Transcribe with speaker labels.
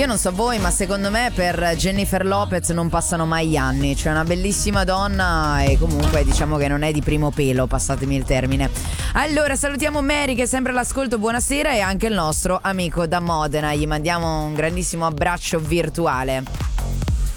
Speaker 1: Io non so voi, ma secondo me per Jennifer Lopez non passano mai gli anni. Cioè, una bellissima donna e comunque diciamo che non è di primo pelo, passatemi il termine. Allora, salutiamo Mary che è sempre all'ascolto, buonasera, e anche il nostro amico da Modena. Gli mandiamo un grandissimo abbraccio virtuale.